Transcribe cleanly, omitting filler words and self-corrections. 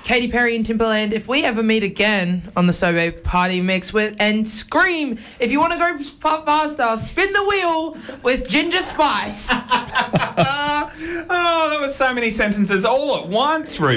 Katy Perry and Timberland, if we ever meet again on the Sobe Party Mix and scream, if you want to go faster, spin the wheel with Ginger Spice. Oh, that was so many sentences all at once, Ruby.